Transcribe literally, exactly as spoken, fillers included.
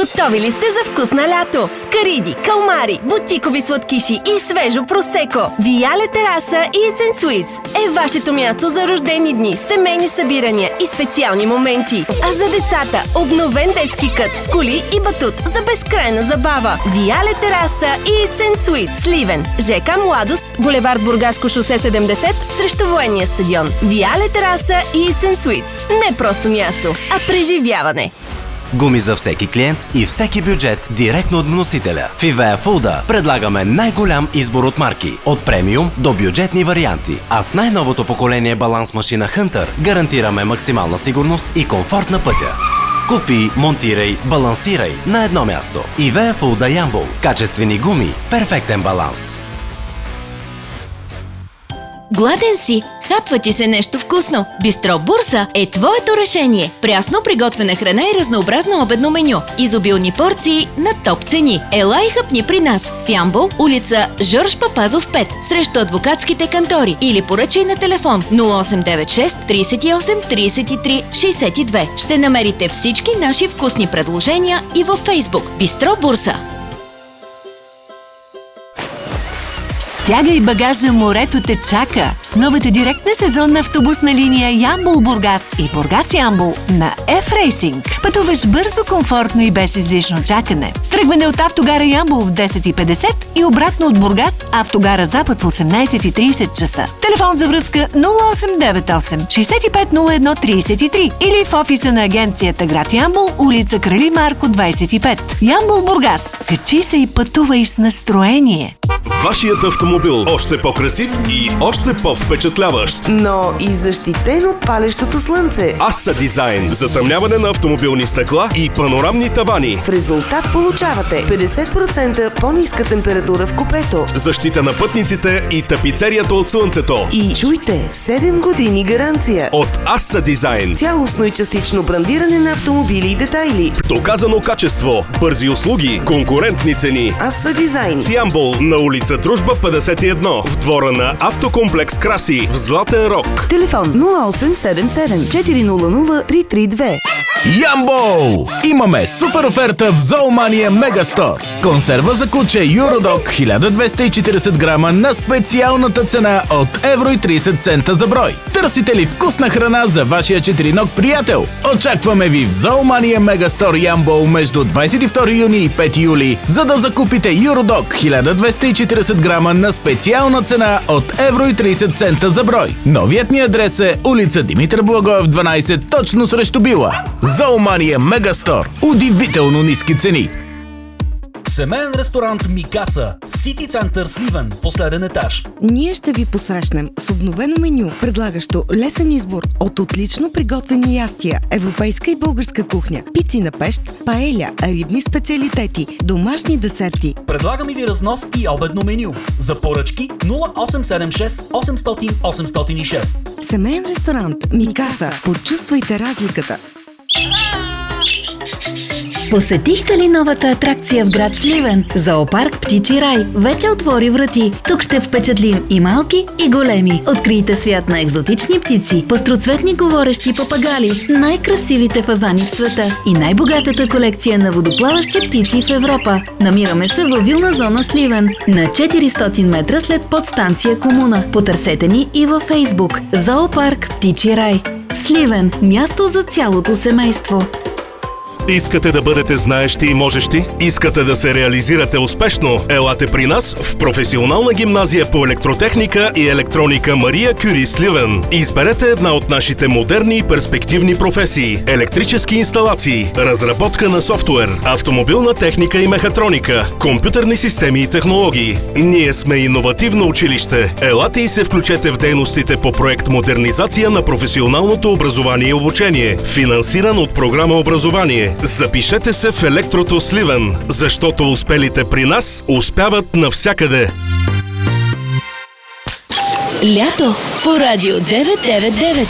Готови ли сте за вкусна лято? Скариди, калмари, бутикови сладкиши и свежо просеко. Виале тераса и Есен Суитс е вашето място за рождени дни, семейни събирания и специални моменти. А за децата – обновен детски кът с коли и батут за безкрайна забава. Виале тераса и Есен Суитс. Сливен, ЖК Младост, булевард Бургаско шосе седемдесет срещу военния стадион. Виале тераса и Есен Суитс. Не просто място, а преживяване. Гуми за всеки клиент и всеки бюджет директно от вносителя. В Ивея Фулда предлагаме най-голям избор от марки, от премиум до бюджетни варианти. А с най-новото поколение баланс машина Hunter гарантираме максимална сигурност и комфорт на пътя. Купи, монтирай, балансирай на едно място. Ивея Фулда Ямбол. Качествени гуми, перфектен баланс. Гладен си? Хапва ти се нещо вкусно? Бистро Бурса е твоето решение. Прясно приготвена храна и разнообразно обедно меню. Изобилни порции на топ цени. Ела и хапни при нас в Ямбол, улица Жорж Папазов пет, срещу адвокатските кантори, или поръчай на телефон нула осем девет шест тридесет и осем тридесет и три шейсет и две. Ще намерите всички наши вкусни предложения и във Фейсбук. Бистро Бурса. Стягай багажа, морето те чака с новата директна сезонна автобусна линия Ямбол-Бургас и Бургас-Ямбол на F-Racing. Пътуваш бързо, комфортно и без излишно чакане. С тръгване от автогара Ямбол в десет и петдесет и обратно от Бургас автогара Запад в осемнадесет и тридесет часа. Телефон за връзка нула осем девет осем шейсет и пет нула едно тридесет и три или в офиса на агенцията град Ямбол, улица Крали Марко двадесет и пет. Ямбол-Бургас. Качи се и пътувай с настроение. Вашият автомобил още по-красив и още по-впечатляващ. Но и защитен от палещото слънце. Аса Дизайн. Затъмняване на автомобилни стъкла и панорамни тавани. В резултат получавате петдесет процента по-ниска температура в купето. Защита на пътниците и тапицерията от слънцето. И чуйте, седем години гаранция. От Аса Дизайн. Цялостно и частично брандиране на автомобили и детайли. Доказано качество, бързи услуги, конкурентни цени. Аса Дизайн. В Ямбол, на улица Дружба петдесет и едно, в двора на Автокомплекс Краси, в Златен Рог. Телефон нула осем седем седем четири нула нула три три две. Ямбол! Имаме супер оферта в Зоомания Мегастор. Консерва за куче Юродок хиляда двеста и четиридесет грама на специалната цена от евро и тридесет цента за брой. Търсите ли вкусна храна за вашия четириног приятел? Очакваме ви в Зоомания Мегастор Ямбол между двадесет и втори юни и пети юли, за да закупите Юродок хиляда двеста и четиридесет грама на специална цена от евро и тридесет цента за брой. Новият ни адрес е улица Димитър Благоев дванадесет, точно срещу Била. Зоомания Мегастор. Удивително ниски цени. Семейен ресторант Микаса, Сити Център Сливен, последен етаж. Ние ще ви посрещнем с обновено меню, предлагащо лесен избор от отлично приготвени ястия, европейска и българска кухня, пици на пещ, паеля, рибни специалитети, домашни десерти. Предлагаме ви разнос и обедно меню. За поръчки нула осем седем шест осемстотин осемстотин и шест. Семейен ресторант Микаса. Почувствайте разликата. Посетихте ли новата атракция в град Сливен? Зоопарк Птичи рай вече отвори врати. Тук ще впечатлим и малки, и големи. Открийте свят на екзотични птици, пъстроцветни говорещи папагали, най-красивите фазани в света и най-богатата колекция на водоплаващи птици в Европа. Намираме се във вилна зона Сливен, на четиристотин метра след подстанция Комуна. Потърсете ни и във Фейсбук. Зоопарк Птичи рай. Сливен – място за цялото семейство. Искате да бъдете знаещи и можещи? Искате да се реализирате успешно? Елате при нас в професионална гимназия по електротехника и електроника Мария Кюри Сливен. Изберете една от нашите модерни и перспективни професии: електрически инсталации, разработка на софтуер, автомобилна техника и мехатроника, компютърни системи и технологии. Ние сме иновативно училище. Елате и се включете в дейностите по проект Модернизация на професионалното образование и обучение, финансиран от програма Образование. Запишете се в Електрото Сливен, защото успелите при нас успяват навсякъде. Лято по радио девет девет девет.